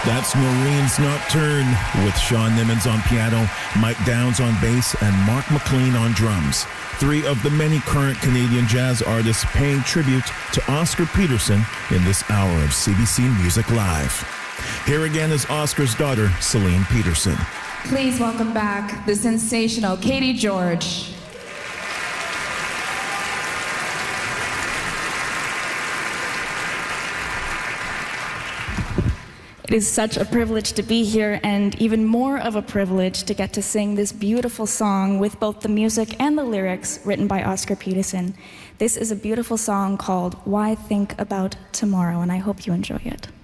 That's Noreen's Nocturne with Sean Nimmons on piano, Mike Downs on bass, and Mark McLean on drums. Three of the many current Canadian jazz artists paying tribute to Oscar Peterson in this hour of CBC Music Live. Here again is Oscar's daughter, Celine Peterson. Please welcome back the sensational Katie George. It is such a privilege to be here, and even more of a privilege to get to sing this beautiful song with both the music and the lyrics written by Oscar Peterson. This is a beautiful song called Why Think About Tomorrow, and I hope you enjoy it.